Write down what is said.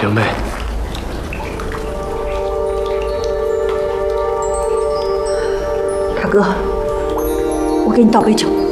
灵妹， 大哥，我给你倒杯酒。